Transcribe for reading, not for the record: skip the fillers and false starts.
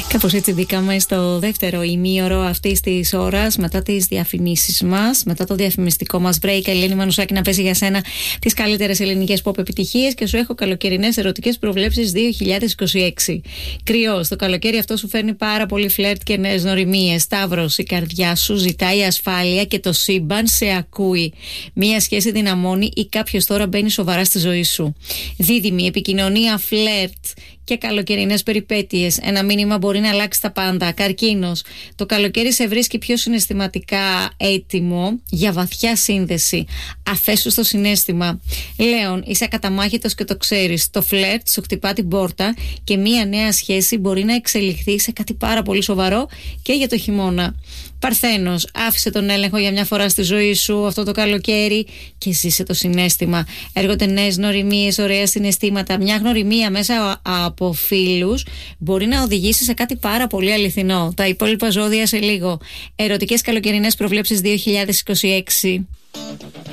Κάπως έτσι μπήκαμε στο δεύτερο ημίωρο αυτής της ώρας, μετά τις διαφημίσεις μας, μετά το διαφημιστικό μας break. Ελένη Μανουσάκη, να πέσει για σένα τις καλύτερες ελληνικές pop επιτυχίες και σου έχω καλοκαιρινές ερωτικές προβλέψεις 2026. Κρυός, το καλοκαίρι αυτό σου φέρνει πάρα πολύ φλερτ και νέες γνωριμίες. Σταύρος, η καρδιά σου ζητάει ασφάλεια και το σύμπαν σε ακούει. Μία σχέση δυναμώνει ή κάποιος τώρα μπαίνει σοβαρά στη ζωή σου. Δίδυμη, επικοινωνία, φλερτ και καλοκαιρινές περιπέτειες. Ένα μήνυμα μπορεί να αλλάξει τα πάντα. Καρκίνος, το καλοκαίρι σε βρίσκει πιο συναισθηματικά έτοιμο για βαθιά σύνδεση. Αφέσου στο συναίσθημα. Λέων, είσαι ακαταμάχητος και το ξέρεις. Το φλερτ σου χτυπά την πόρτα και μία νέα σχέση μπορεί να εξελιχθεί σε κάτι πάρα πολύ σοβαρό και για το χειμώνα. Παρθένος, άφησε τον έλεγχο για μια φορά στη ζωή σου αυτό το καλοκαίρι και ζήσε το συναίσθημα. Έρχονται νέες γνωριμίες, ωραία συναισθήματα. Μια γνωριμία μέσα από φίλους μπορεί να οδηγήσει σε κάτι πάρα πολύ αληθινό. Τα υπόλοιπα ζώδια σε λίγο. Ερωτικές καλοκαιρινές προβλέψεις 2026.